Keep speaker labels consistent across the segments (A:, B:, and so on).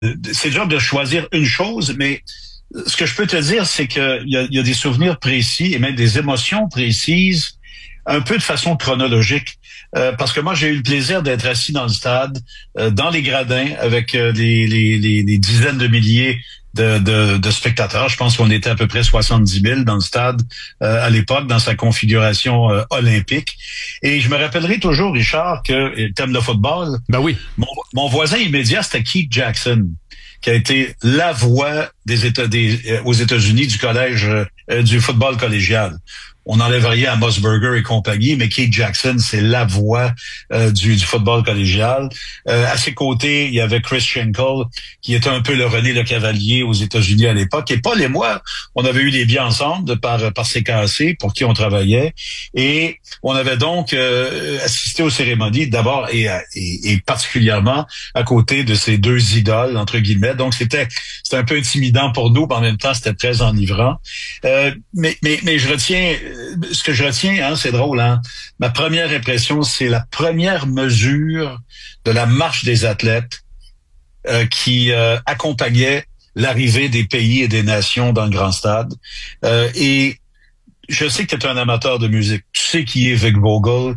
A: c'est dur de choisir une chose, mais ce que je peux te dire, c'est il y a des souvenirs précis et même des émotions précises, un peu de façon chronologique. Parce que moi, j'ai eu le plaisir d'être assis dans le stade, dans les gradins, avec les dizaines de milliers de spectateurs. Je pense qu'on était à peu près 70 000 dans le stade à l'époque, dans sa configuration olympique. Et je me rappellerai toujours, Richard, que thème de football,
B: ben oui,
A: mon voisin immédiat, c'était Keith Jackson, qui a été la voix aux États-Unis du collège du football collégial. On n'enlève rien à Musburger et compagnie, mais Keith Jackson, c'est la voix du football collégial. À ses côtés, il y avait Chris Schenkel, qui était un peu le René Le Cavalier aux États-Unis à l'époque. Et Paul et moi, on avait eu des biens ensemble par CKC, pour qui on travaillait. Et on avait donc assisté aux cérémonies, d'abord et particulièrement à côté de ces deux idoles, entre guillemets. Donc, c'était un peu intimidant pour nous, mais en même temps, c'était très enivrant. Mais je retiens... Ce que je retiens, hein, c'est drôle, hein. Ma première impression, c'est la première mesure de la marche des athlètes qui accompagnait l'arrivée des pays et des nations dans le grand stade. Et je sais que tu es un amateur de musique. Tu sais qui est Vic Vogel.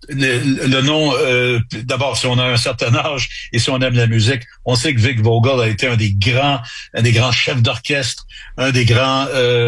A: Le nom, d'abord, si on a un certain âge et si on aime la musique, on sait que Vic Vogel a été un des grands chefs d'orchestre, un des grands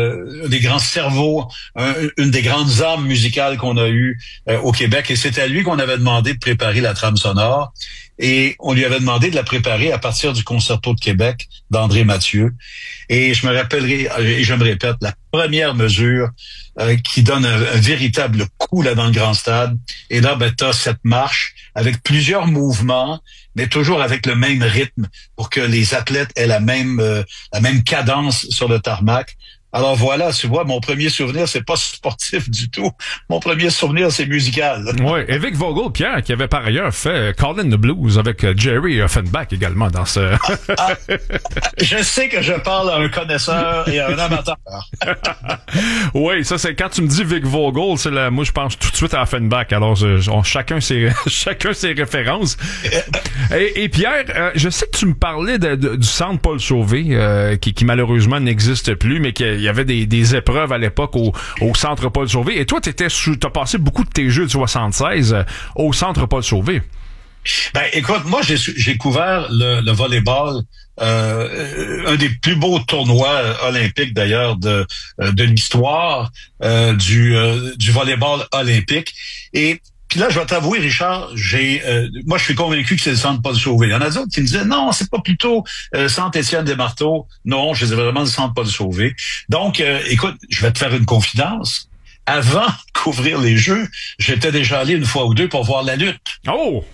A: cerveaux, une des grandes âmes musicales qu'on a eues au Québec. Et c'est à lui qu'on avait demandé de préparer la trame sonore. Et on lui avait demandé de la préparer à partir du Concerto de Québec d'André Mathieu. Et je me rappellerai, et je me répète, la première mesure qui donne un véritable coup là dans le grand stade. Et là, t'as cette marche avec plusieurs mouvements, mais toujours avec le même rythme pour que les athlètes aient la même cadence sur le tarmac. Alors voilà, tu vois, mon premier souvenir, c'est pas sportif du tout. Mon premier souvenir, c'est musical.
B: Oui, et Vic Vogel, Pierre, qui avait par ailleurs fait Call in the Blues avec Jerry Offenbach également dans ce...
A: Je sais que je parle à un connaisseur et à un amateur.
B: Oui, ça c'est quand tu me dis Vic Vogel, moi je pense tout de suite à Offenbach. Alors chacun ses références. Et Pierre, je sais que tu me parlais du centre Paul Sauvé, qui malheureusement n'existe plus, mais il y avait des épreuves à l'époque au centre Paul Sauvé. Et toi, t'as passé beaucoup de tes jeux de 76 au centre Paul Sauvé.
A: Ben, écoute, moi, j'ai couvert le volleyball, un des plus beaux tournois olympiques d'ailleurs de l'histoire du volleyball olympique. Et puis là, je vais t'avouer, Richard, moi, je suis convaincu que c'est le centre Paul Sauvé. Il y en a d'autres qui me disaient, non, c'est pas plutôt centre Étienne-des-Marteaux. Non, je disais vraiment le centre Paul Sauvé. Donc, écoute, je vais te faire une confidence. Avant de couvrir les Jeux, j'étais déjà allé une fois ou deux pour voir la lutte.
B: Oh!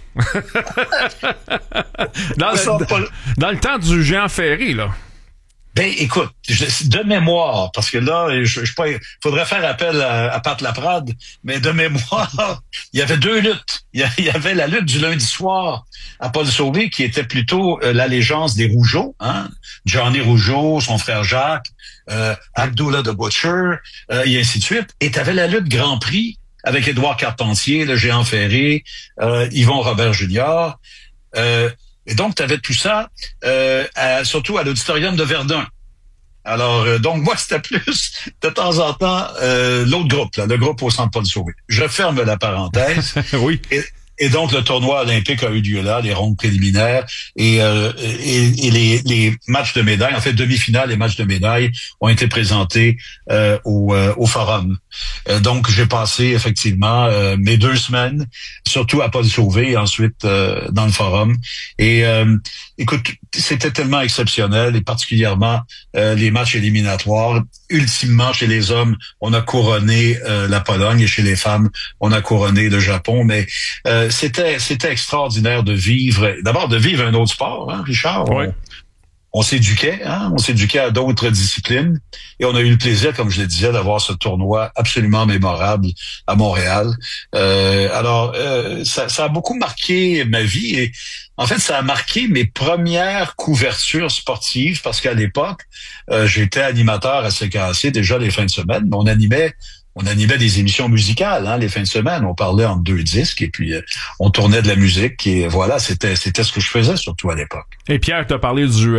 B: dans le temps du géant Ferry, là.
A: Ben, écoute, de mémoire, parce que là, faudrait faire appel à Pat Laprade, mais de mémoire, il y avait deux luttes. Il y avait la lutte du lundi soir à Paul Sauvé, qui était plutôt l'allégeance des Rougeau, hein, Johnny Rougeau, son frère Jacques, Abdullah the Butcher, et ainsi de suite. Et t'avais la lutte Grand Prix avec Édouard Carpentier, le géant Ferré, Yvon Robert Jr., et donc, tu avais tout ça, surtout à l'auditorium de Verdun. Alors, donc, moi, c'était plus, de temps en temps, l'autre groupe, là, le groupe au centre Paul Sauvé. Je ferme la parenthèse.
B: Oui.
A: Et donc, le tournoi olympique a eu lieu là, les rondes préliminaires et les matchs de médailles, en fait, demi-finale et matchs de médailles ont été présentés au Forum. Donc, j'ai passé effectivement mes 2 semaines, surtout à Paul Sauvé et ensuite dans le Forum. Et écoute, c'était tellement exceptionnel et particulièrement les matchs éliminatoires. Ultimement, chez les hommes, on a couronné la Pologne et chez les femmes, on a couronné le Japon. Mais c'était extraordinaire de vivre un autre sport, hein, Richard.
B: Oui.
A: On s'éduquait, hein, on s'éduquait à d'autres disciplines et on a eu le plaisir, comme je le disais, d'avoir ce tournoi absolument mémorable à Montréal. Alors, ça a beaucoup marqué ma vie et en fait, ça a marqué mes premières couvertures sportives parce qu'à l'époque, j'étais animateur à CKC déjà les fins de semaine, mais on animait on animait des émissions musicales, hein, les fins de semaine. On parlait entre deux disques et puis on tournait de la musique et voilà, c'était ce que je faisais surtout à l'époque.
B: Et Pierre, t'as parlé du